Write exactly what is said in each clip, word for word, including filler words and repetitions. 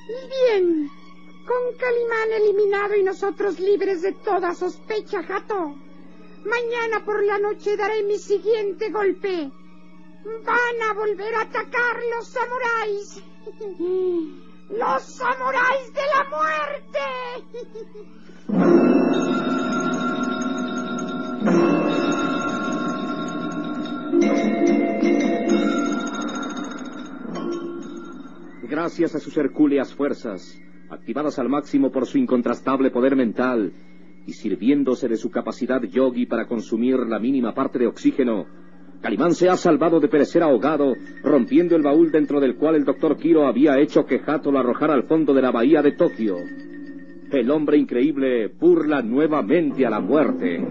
Bien, con Calimán eliminado y nosotros libres de toda sospecha, Jato, mañana por la noche daré mi siguiente golpe. Van a volver a atacar los samuráis. ¡Los samuráis de la muerte! Gracias a sus hercúleas fuerzas, activadas al máximo por su incontrastable poder mental, y sirviéndose de su capacidad yogi para consumir la mínima parte de oxígeno, Calimán se ha salvado de perecer ahogado, rompiendo el baúl dentro del cual el doctor Kiro había hecho que Hato lo arrojara al fondo de la bahía de Tokio. El hombre increíble burla nuevamente a la muerte.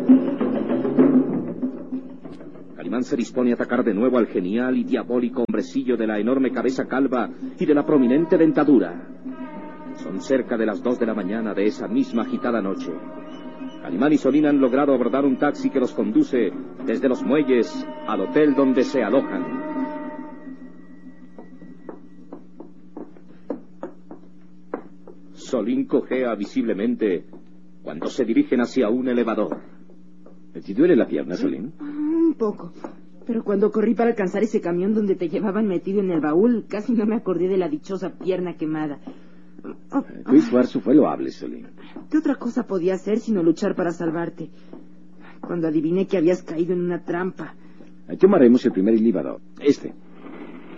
Calimán se dispone a atacar de nuevo al genial y diabólico hombrecillo de la enorme cabeza calva y de la prominente dentadura. Son cerca de las dos de la mañana de esa misma agitada noche. Calimán y Solín han logrado abordar un taxi que los conduce desde los muelles al hotel donde se alojan. Solín cojea visiblemente cuando se dirigen hacia un elevador. ¿Te duele la pierna, Solín? Un poco. Pero cuando corrí para alcanzar ese camión donde te llevaban metido en el baúl, casi no me acordé de la dichosa pierna quemada. Oh, tu esfuerzo fue loable, Solín. ¿Qué otra cosa podía hacer sino luchar para salvarte? Cuando adiviné que habías caído en una trampa. Tomaremos el primer elevador, este.